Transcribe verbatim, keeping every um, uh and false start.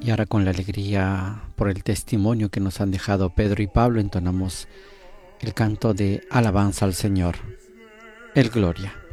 Y ahora con la alegría por el testimonio que nos han dejado Pedro y Pablo, entonamos el canto de alabanza al Señor, el Gloria.